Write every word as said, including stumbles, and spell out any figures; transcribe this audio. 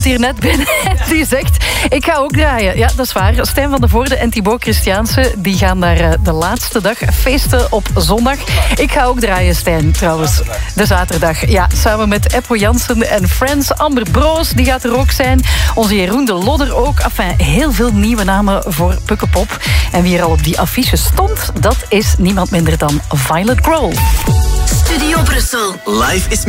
hier net binnen die zegt, ik ga ook draaien. Ja, dat is waar. Stijn van de Voorde en Thibaut Christiaanse, die gaan daar de laatste dag feesten op zondag. Ik ga ook draaien, Stijn, trouwens. De zaterdag. Ja, samen met Eppo Jansen en Friends. Amber Broos, die gaat er ook zijn. Onze Jeroen de Lodder ook. Enfin, heel veel nieuwe namen voor Pukkelpop. En wie er al op die affiche stond, dat is niemand minder dan Violet Grohl. Studio Brussel. Life is